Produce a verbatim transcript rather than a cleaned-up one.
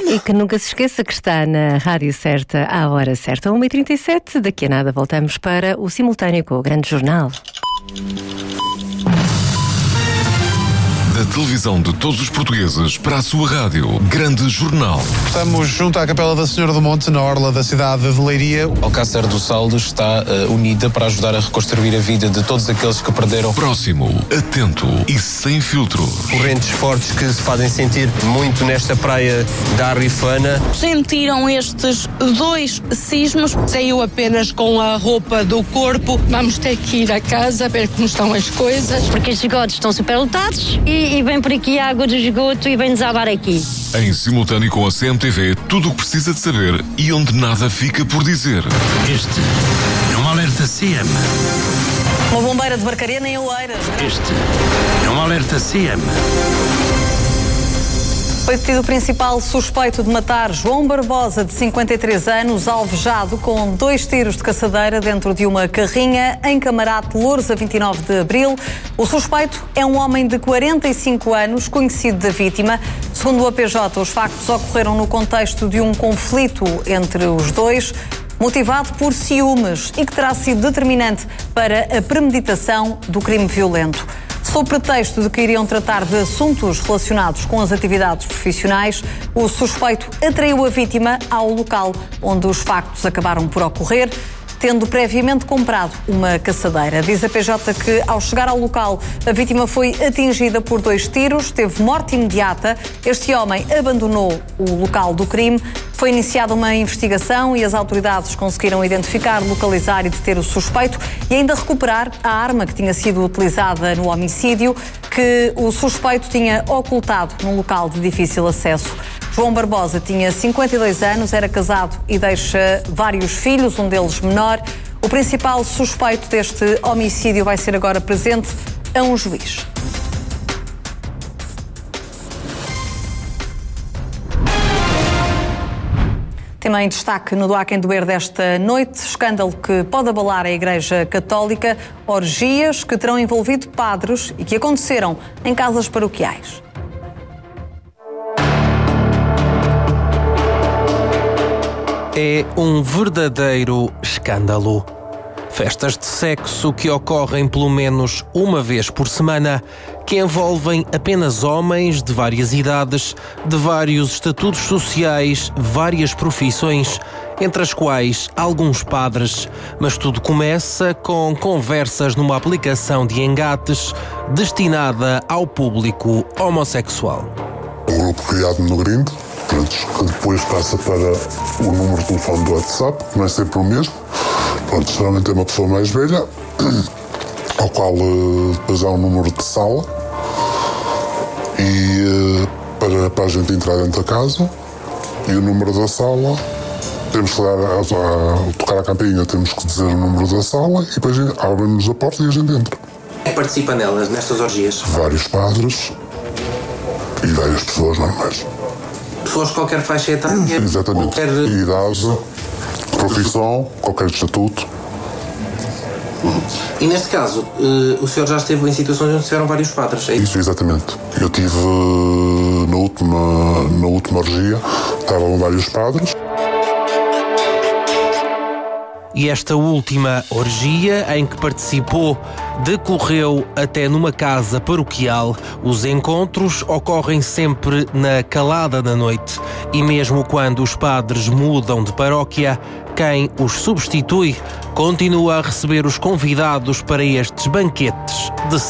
E que nunca se esqueça que está na Rádio Certa à hora certa, uma e trinta e sete. Daqui a nada voltamos para o simultâneo com o Grande Jornal. Da televisão de todos os portugueses para a sua rádio. Grande Jornal. Estamos junto à Capela da Senhora do Monte, na orla da cidade de Leiria. Alcácer do Saldo está uh, unida para ajudar a reconstruir a vida de todos aqueles que perderam. Próximo, atento e sem filtro. Correntes fortes que se fazem sentir muito nesta praia da Arrifana. Sentiram estes dois sismos. Saiu apenas com a roupa do corpo. Vamos ter que ir a casa ver como estão as coisas. Porque os esgotos estão superlotados e, e vem por aqui a água do esgoto e vem desabar aqui. Em simultâneo com a C M T V, tudo o que precisa de saber e onde nada fica por dizer. Este é um alerta C M. Uma bombeira de Barcarena em Oeiras. Este é um alerta C M. Foi detido o principal suspeito de matar João Barbosa, de cinquenta e três anos, alvejado com dois tiros de caçadeira dentro de uma carrinha em Camarate, Louros, a vinte e nove de abril. O suspeito é um homem de quarenta e cinco anos, conhecido da vítima. Segundo o A P J, os factos ocorreram no contexto de um conflito entre os dois, motivado por ciúmes e que terá sido determinante para a premeditação do crime violento. Sob pretexto de que iriam tratar de assuntos relacionados com as atividades profissionais, o suspeito atraiu a vítima ao local onde os factos acabaram por ocorrer, tendo previamente comprado uma caçadeira. Diz a P J que, ao chegar ao local, a vítima foi atingida por dois tiros, teve morte imediata. Este homem abandonou o local do crime. Foi iniciada uma investigação e as autoridades conseguiram identificar, localizar e deter o suspeito e ainda recuperar a arma que tinha sido utilizada no homicídio, que o suspeito tinha ocultado num local de difícil acesso. João Barbosa tinha cinquenta e dois anos, era casado e deixa vários filhos, um deles menor. O principal suspeito deste homicídio vai ser agora presente a um juiz. Também destaque no Do Há Quem Doer desta noite, escândalo que pode abalar a Igreja Católica, orgias que terão envolvido padres e que aconteceram em casas paroquiais. É um verdadeiro escândalo. Festas de sexo que ocorrem pelo menos uma vez por semana, que envolvem apenas homens de várias idades, de vários estatutos sociais, várias profissões, entre as quais alguns padres. Mas tudo começa com conversas numa aplicação de engates destinada ao público homossexual. Um grupo criado no Grindr, que depois passa para o número de telefone do WhatsApp, que não é sempre o mesmo. Pronto, geralmente é uma pessoa mais velha, ao qual depois há um número de sala e para, para a gente entrar dentro da casa, e o número da sala, temos que dar, a, a, tocar a campainha, temos que dizer o número da sala e depois abrem-nos a porta e a gente entra. Quem participa nelas, nestas orgias? Vários padres e várias pessoas normais. Pessoas de qualquer faixa etária? Exatamente. Qualquer... Idade, profissão, qualquer estatuto. E neste caso, uh, o senhor já esteve em situações onde tiveram vários padres, é isso? Isso, exatamente. Eu tive na última, na última orgia, estavam vários padres. E esta última orgia, em que participou, decorreu até numa casa paroquial. Os encontros ocorrem sempre na calada da noite. E mesmo quando os padres mudam de paróquia, quem os substitui continua a receber os convidados para estes banquetes de